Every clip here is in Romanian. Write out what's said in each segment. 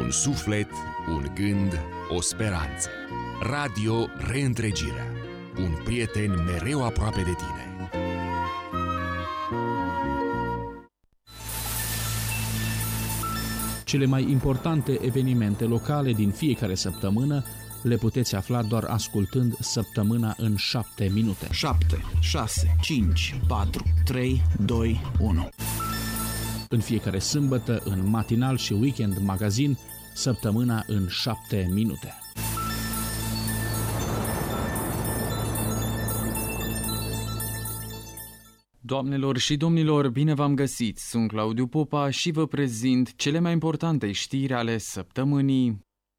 Un suflet, un gând, o speranță. Radio Reîntregirea. Un prieten mereu aproape de tine. Cele mai importante evenimente locale din fiecare săptămână le puteți afla doar ascultând Săptămâna în 7 minute. 7, 6, 5, 4, 3, 2, 1. În fiecare sâmbătă, în matinal și weekend magazin, Săptămâna în 7 minute. Doamnelor și domnilor, bine v-am găsit! Sunt Claudiu Popa și vă prezint cele mai importante știri ale săptămânii.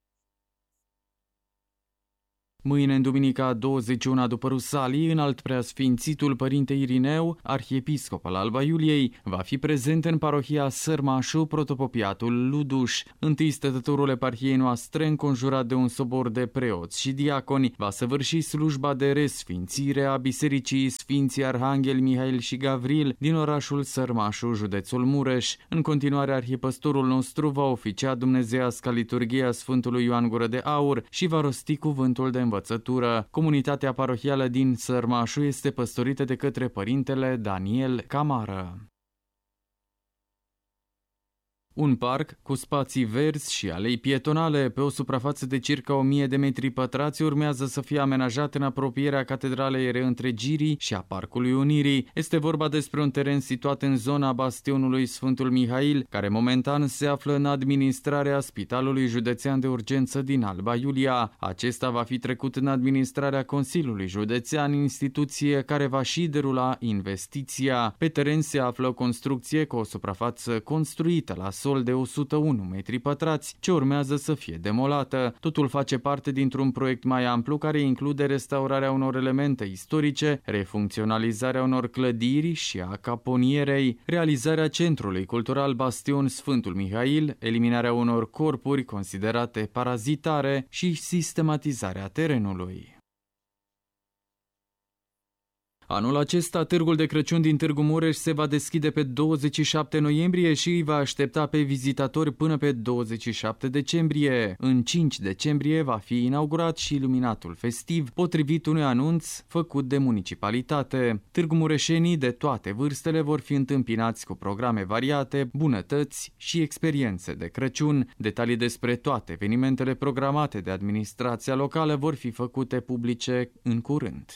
Mâine, în duminica 21 după Rusalii, înalt preasfințitul Părinte Irineu, arhiepiscop al Alba Iuliei, va fi prezent în parohia Sărmașu, protopopiatul Luduș. Întâi stătătorul eparhiei noastre, înconjurat de un sobor de preoți și diaconi, va săvârși slujba de resfințire a Bisericii Sfinții Arhanghel Mihail și Gavril din orașul Sărmașu, județul Mureș. În continuare, arhipăstorul nostru va oficia dumnezeiasca liturghia Sfântului Ioan Gură de Aur și va rosti cuvântul de învățătură. Comunitatea parohială din Sărmașu este păstorită de către părintele Daniel Camară. Un parc cu spații verzi și alei pietonale pe o suprafață de circa 1000 de metri pătrați urmează să fie amenajat în apropierea Catedralei Reîntregirii și a Parcului Unirii. Este vorba despre un teren situat în zona bastionului Sfântul Mihail, care momentan se află în administrarea Spitalului Județean de Urgență din Alba Iulia. Acesta va fi trecut în administrarea Consiliului Județean, instituție care va și derula investiția. Pe teren se află o construcție cu o suprafață construită la sol de 101 metri pătrați, ce urmează să fie demolată. Totul face parte dintr-un proiect mai amplu care include restaurarea unor elemente istorice, refuncționalizarea unor clădiri și a caponierei, realizarea Centrului Cultural Bastion Sfântul Mihail, eliminarea unor corpuri considerate parazitare și sistematizarea terenului. Anul acesta, Târgul de Crăciun din Târgu Mureș se va deschide pe 27 noiembrie și îi va aștepta pe vizitatori până pe 27 decembrie. În 5 decembrie va fi inaugurat și iluminatul festiv, potrivit unui anunț făcut de municipalitate. Târgumureșenii de toate vârstele vor fi întâmpinați cu programe variate, bunătăți și experiențe de Crăciun. Detalii despre toate evenimentele programate de administrația locală vor fi făcute publice în curând.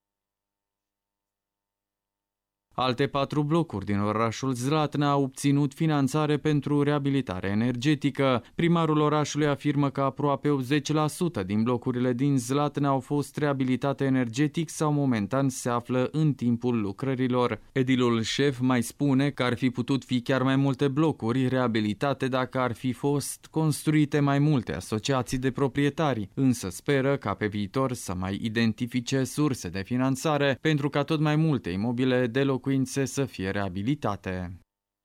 Alte 4 blocuri din orașul Zlatna au obținut finanțare pentru reabilitare energetică. Primarul orașului afirmă că aproape 80% din blocurile din Zlatna au fost reabilitate energetic sau momentan se află în timpul lucrărilor. Edilul șef mai spune că ar fi putut fi chiar mai multe blocuri reabilitate dacă ar fi fost construite mai multe asociații de proprietari, însă speră ca pe viitor să mai identifice surse de finanțare pentru ca tot mai multe imobile de locuințe să fie reabilitate.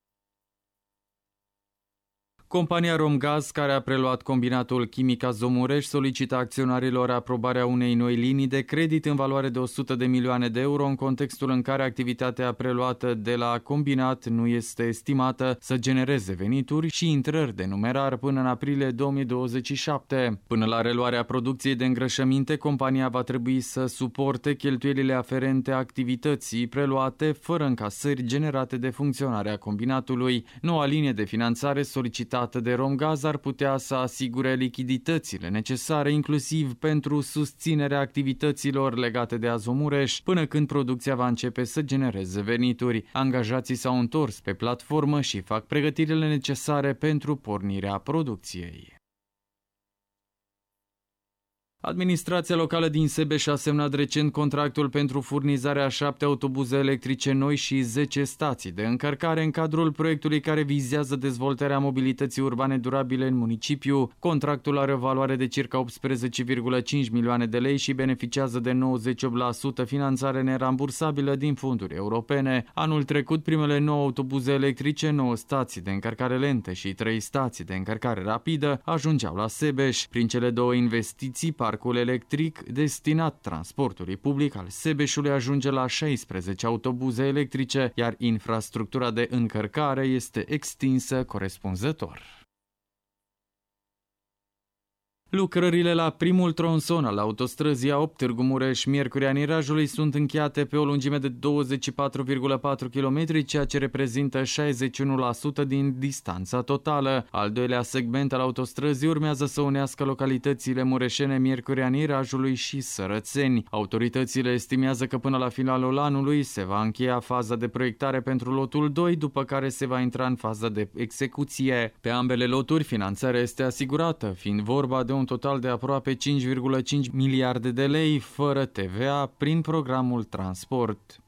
Compania Romgaz, care a preluat combinatul chimic Azomureș, solicită acționarilor aprobarea unei noi linii de credit în valoare de 100 de milioane de euro, în contextul în care activitatea preluată de la combinat nu este estimată să genereze venituri și intrări de numerar până în aprilie 2027. Până la reluarea producției de îngrășăminte, compania va trebui să suporte cheltuielile aferente activității preluate, fără încasări generate de funcționarea combinatului. Noua linie de finanțare solicitată de Romgaz ar putea să asigure lichiditățile necesare, inclusiv pentru susținerea activităților legate de Azomureș, până când producția va începe să genereze venituri. Angajații s-au întors pe platformă și fac pregătirile necesare pentru pornirea producției. Administrația locală din Sebeș a semnat recent contractul pentru furnizarea a 7 autobuze electrice noi și 10 stații de încărcare în cadrul proiectului care vizează dezvoltarea mobilității urbane durabile în municipiu. Contractul are o valoare de circa 18,5 milioane de lei și beneficiază de 98% finanțare nerambursabilă din fonduri europene. Anul trecut, primele 9 autobuze electrice, 9 stații de încărcare lentă și 3 stații de încărcare rapidă ajungeau la Sebeș. Prin cele două investiții, parcul electric destinat transportului public al Sebeșului ajunge la 16 autobuze electrice, iar infrastructura de încărcare este extinsă corespunzător. Lucrările la primul tronson al autostrăzii A8 Târgu Mureș-Miercurea Nirajului sunt încheiate pe o lungime de 24,4 km, ceea ce reprezintă 61% din distanța totală. Al doilea segment al autostrăzii urmează să unească localitățile mureșene Miercurea Nirajului și Sărățeni. Autoritățile estimează că până la finalul anului se va încheia faza de proiectare pentru lotul 2, după care se va intra în faza de execuție. Pe ambele loturi, finanțarea este asigurată, fiind vorba de un total de aproape 5,5 miliarde de lei, fără TVA, prin programul Transport.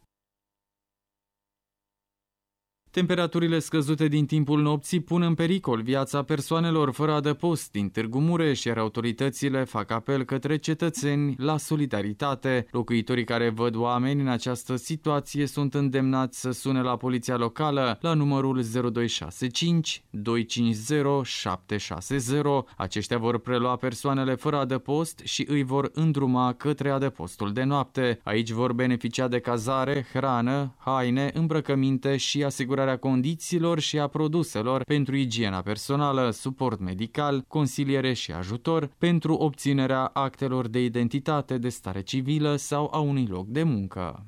Temperaturile scăzute din timpul nopții pun în pericol viața persoanelor fără adăpost din Târgu Mureș, iar autoritățile fac apel către cetățeni la solidaritate. Locuitorii care văd oameni în această situație sunt îndemnați să sune la poliția locală la numărul 0265 250 760. Aceștia vor prelua persoanele fără adăpost și îi vor îndruma către adăpostul de noapte. Aici vor beneficia de cazare, hrană, haine, îmbrăcăminte și asigurarea condițiilor și a produselor pentru igiena personală, suport medical, consiliere și ajutor pentru obținerea actelor de identitate, de stare civilă sau a unui loc de muncă.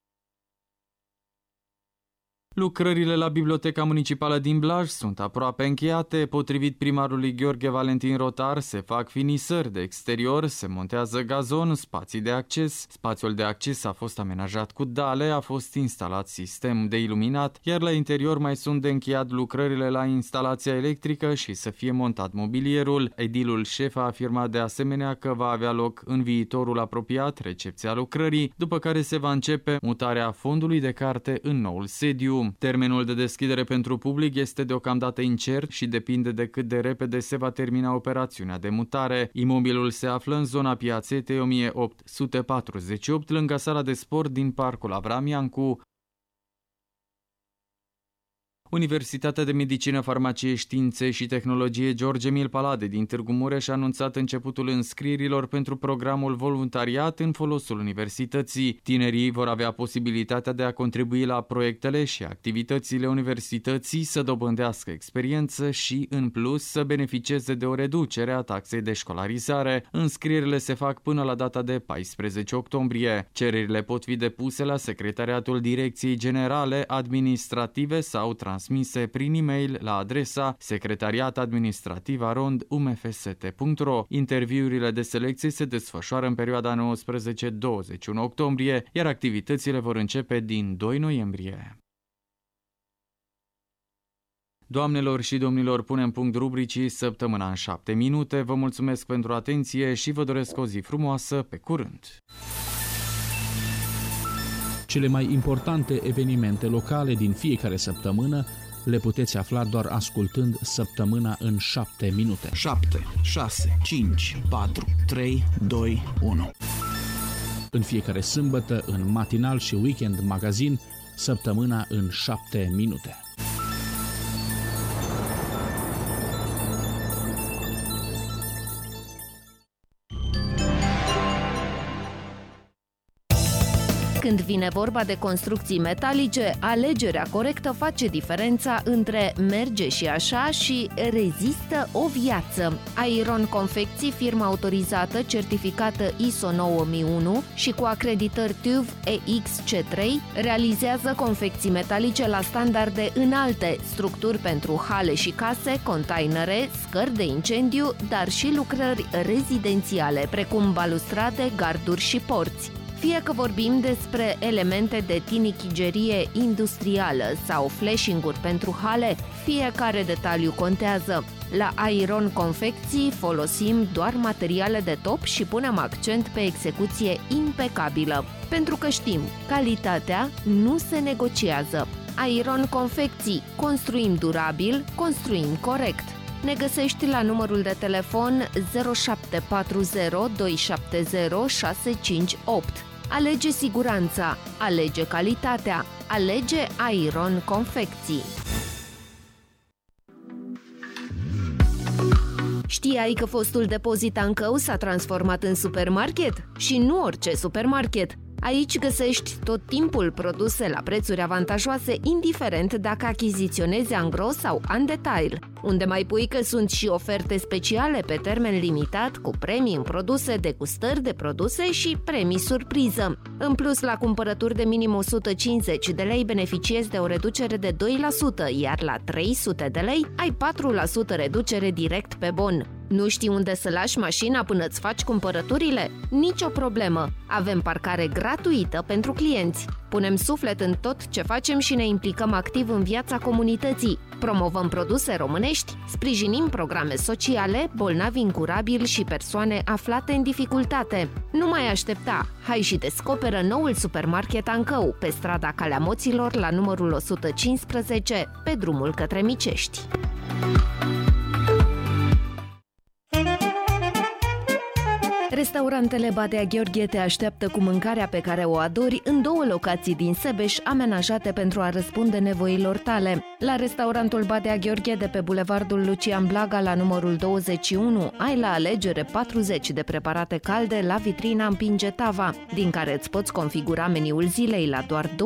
Lucrările la Biblioteca Municipală din Blaj sunt aproape încheiate. Potrivit primarului Gheorghe Valentin Rotar, se fac finisări de exterior, se montează gazon, spații de acces. Spațiul de acces a fost amenajat cu dale, a fost instalat sistem de iluminat, iar la interior mai sunt de încheiat lucrările la instalația electrică și să fie montat mobilierul. Edilul șef a afirmat de asemenea că va avea loc în viitorul apropiat recepția lucrării, după care se va începe mutarea fondului de carte în noul sediu. Termenul de deschidere pentru public este deocamdată incert și depinde de cât de repede se va termina operațiunea de mutare. Imobilul se află în zona Piaței T 1848, lângă sala de sport din Parcul Avram Iancu. Universitatea de Medicină, Farmacie, Științe și Tehnologie George Emil Palade din Târgu Mureș a anunțat începutul înscrierilor pentru programul voluntariat în folosul universității. Tinerii vor avea posibilitatea de a contribui la proiectele și activitățile universității, să dobândească experiență și, în plus, să beneficieze de o reducere a taxei de școlarizare. Înscrierile se fac până la data de 14 octombrie. Cererile pot fi depuse la Secretariatul Direcției Generale Administrative sau transmise prin e-mail la adresa secretariatadministrativ@umfst.ro. Interviurile de selecție se desfășoară în perioada 19-21 octombrie, iar activitățile vor începe din 2 noiembrie. Doamnelor și domnilor, punem punct rubricii Săptămâna în 7 minute. Vă mulțumesc pentru atenție și vă doresc o zi frumoasă. Pe curând! Cele mai importante evenimente locale din fiecare săptămână le puteți afla doar ascultând Săptămâna în 7 minute. 7, 6, 5, 4, 3, 2, 1. În fiecare sâmbătă, în matinal și weekend magazin, Săptămâna în 7 minute. Când vine vorba de construcții metalice, alegerea corectă face diferența între merge și așa și rezistă o viață. Aeron Confecții, firmă autorizată, certificată ISO 9001 și cu acreditări TÜV EXC3, realizează confecții metalice la standarde înalte, structuri pentru hale și case, containere, scări de incendiu, dar și lucrări rezidențiale, precum balustrade, garduri și porți. Fie că vorbim despre elemente de tinichigerie industrială sau flashing-uri pentru hale, fiecare detaliu contează. La Aeron Confecții folosim doar materiale de top și punem accent pe execuție impecabilă, pentru că știm, calitatea nu se negociază. Aeron Confecții, construim durabil, construim corect. Ne găsești la numărul de telefon 0740 270 658. Alege siguranța, alege calitatea, alege Aeron Confecții. Știai că fostul depozit Ancău s-a transformat în supermarket? Și nu orice supermarket! Aici găsești tot timpul produse la prețuri avantajoase, indiferent dacă achiziționezi angros sau în detail. Unde mai pui că sunt și oferte speciale pe termen limitat, cu premii în produse, degustări de produse și premii surpriză. În plus, la cumpărături de minim 150 de lei beneficiezi de o reducere de 2%, iar la 300 de lei ai 4% reducere direct pe bon. Nu știi unde să lași mașina până îți faci cumpărăturile? Nicio problemă! Avem parcare gratuită pentru clienți. Punem suflet în tot ce facem și ne implicăm activ în viața comunității. Promovăm produse românești, sprijinim programe sociale, bolnavi incurabili și persoane aflate în dificultate. Nu mai aștepta! Hai și descoperă noul supermarket Ancău, pe strada Calea Moților, la numărul 115, pe drumul către Micești. Restaurantele Badea Gheorghe te așteaptă cu mâncarea pe care o adori în 2 locații din Sebeș, amenajate pentru a răspunde nevoilor tale. La restaurantul Badea Gheorghe de pe bulevardul Lucian Blaga, la numărul 21, ai la alegere 40 de preparate calde la vitrina Împinge Tava, din care îți poți configura meniul zilei la doar